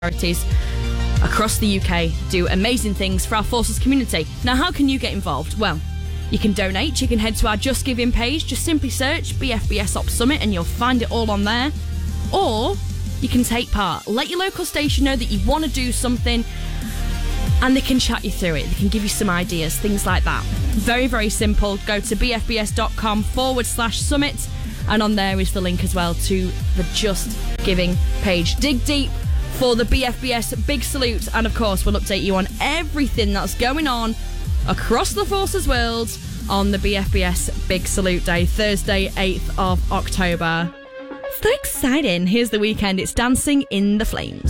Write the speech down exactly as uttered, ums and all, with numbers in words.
charities across the U K do amazing things for our Forces community. Now, how can you get involved? Well, you can donate. You can head to our Just Giving page. Just simply search B F B S Ops Summit and you'll find it all on there. Or you can take part. Let your local station know that you want to do something and they can chat you through it. They can give you some ideas, things like that. Very, very simple. Go to bfbs.com forward slash summit and on there is the link as well to the Just Giving page. Dig deep for the B F B S Big Salute, and of course we'll update you on everything that's going on across the Forces world on the B F B S Big Salute Day, Thursday, eighth of October. So exciting. Here's The Weekend. It's Dancing in the Flames.